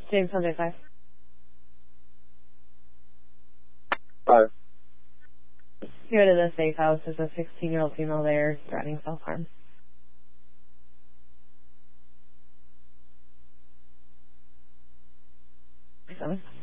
James 105. 5. Go to the safe house. There's a 16-year-old female there threatening self-harm. 7.